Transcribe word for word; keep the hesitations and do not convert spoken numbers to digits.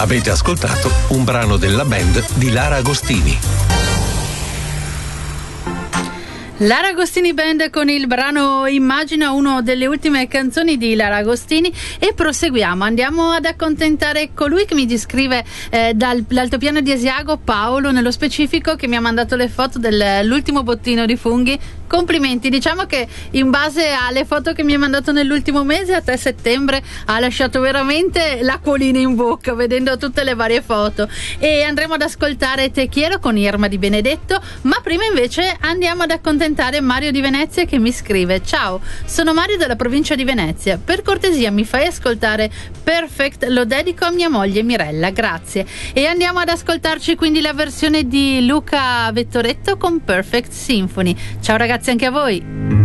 Avete ascoltato un brano della band di Lara Agostini. Lara Agostini Band con il brano Immagina, una delle ultime canzoni di Lara Agostini, e proseguiamo. Andiamo ad accontentare colui che mi descrive eh, dall'altopiano di Asiago, Paolo nello specifico, che mi ha mandato le foto dell'ultimo bottino di funghi. Complimenti, diciamo che in base alle foto che mi hai mandato nell'ultimo mese, a te settembre ha lasciato veramente l'acquolina in bocca vedendo tutte le varie foto. E andremo ad ascoltare Te Quiero con Irma Di Benedetto, ma prima invece andiamo ad accontentare Mario di Venezia, che mi scrive: ciao, sono Mario della provincia di Venezia, per cortesia mi fai ascoltare Perfect, lo dedico a mia moglie Mirella, grazie. E andiamo ad ascoltarci quindi la versione di Luca Vettoretto con Perfect Symphony. Ciao ragazzi, anche a voi.